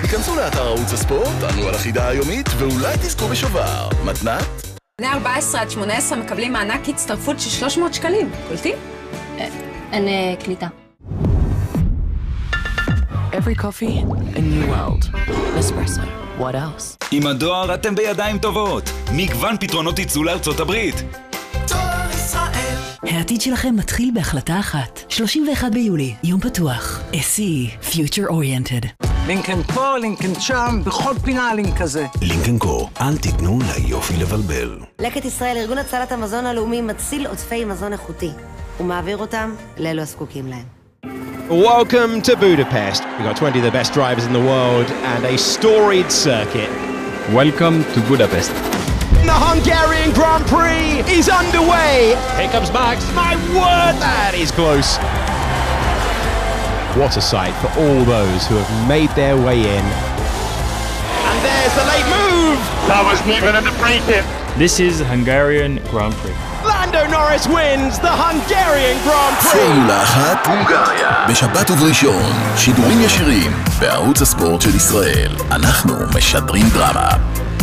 תיכנסו לאתר ערוץ הספורט, ענו על החידה היומית, ואולי תזכו בשובר. מתנת? בני 14 עד 18 מקבלים מענק הצטרפות של 300 שקלים. קולטים? אין קליטה. Every coffee, a new world. Espresso. What else? עם הדואר אתם בידיים טובות. מגוון פתרונות ייצוא לארצות הברית. דואר ישראל. העתיד שלכם מתחיל בהחלטה אחת. 31 ביולי, יום פתוח. SE, Future Oriented. לינקן פה, לינקן שם, בכל פינה לינק כזה. לינקן קו, אל תיתנו ליופי לבלבל. לקט ישראל, ארגון הצלת המזון הלאומי, מציל עודפי מזון איכותי. הוא מעביר אותם לאלו הזקוקים להם. Welcome to Budapest. We've got 20 of the best drivers in the world and a storied circuit. Welcome to Budapest. The Hungarian Grand Prix is underway. Here comes Max. My word, that is close. What a sight for all those who have made their way in. And there's the late move. That was even at the free tip. This is Hungarian Grand Prix. Lando Norris wins the Hungarian Grand Prix. פורמולה 1 הונגריה. בשבת ובראשון, שידורים ישירים בערוץ הספורט של ישראל. אנחנו משדרים דרמה.